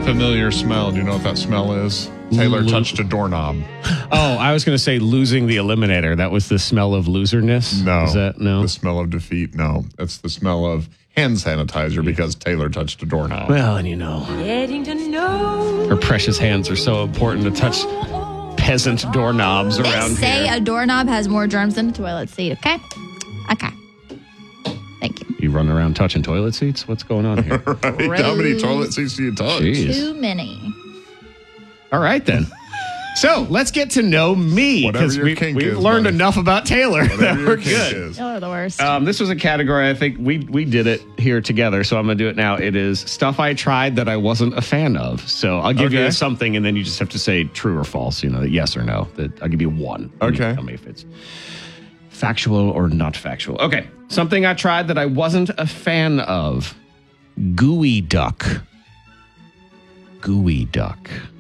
familiar smell. Do you know what that smell is? Taylor touched a doorknob. Oh, I was going to say losing the eliminator. That was the smell of loserness? No. Is that no? The smell of defeat? No. It's the smell of hand sanitizer because Taylor touched a doorknob. Well, and you know, Getting to know. her precious hands are so important to touch peasant doorknobs They around say here. a doorknob has more germs than a toilet seat, okay? Okay. Thank you. You run around touching toilet seats? What's going on here? Right? How many toilet seats do you touch? Jeez. Too many. All right, then. So let's get to know me Whatever because your kink we've is, learned buddy. enough about Taylor that Whatever your we're kink good. is. Y'all are the worst. This was a category, I think we did it here together, so I'm going to do it now. It is stuff I tried that I wasn't a fan of. So I'll give Okay. you something, and then you just have to say true or false, yes or no. I'll give you one. And you Okay. tell me if it's factual or not factual. Okay. Something I tried that I wasn't a fan of. Gooey duck. Gooey duck.